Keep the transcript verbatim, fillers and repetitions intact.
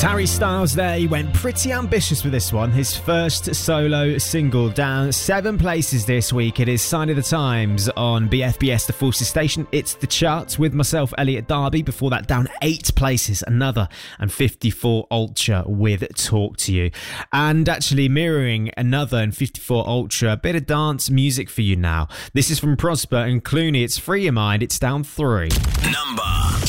Harry Styles there, he went pretty ambitious with this one. His first solo single, down seven places this week. It is Sign of the Times on B F B S The Forces Station. It's the charts with myself, Elliot Darby. Before that, down eight places, another, and fifty-four Ultra with Talk to You. And actually mirroring another and fifty-four Ultra, a bit of dance music for you now. This is from Prosper and Clooney. It's Free Your Mind. It's down three. Number